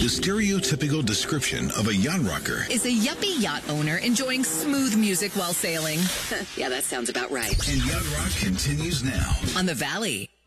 stereotypical description of a yacht rocker is a yuppie yacht owner enjoying smooth music while sailing. Yeah, that sounds about right. And Yacht Rock continues now On the Valley.